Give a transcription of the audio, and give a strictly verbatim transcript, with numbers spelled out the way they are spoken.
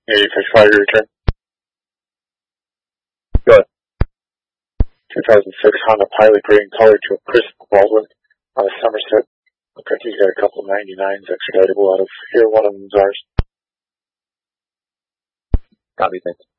eighty fifty-five, your return. Good. two thousand six Honda Pilot gray in color to a Chris Baldwin on a Somerset. Looks like he's got a couple ninety-nines extraditable out of here. One of them's ours. Copy, thanks.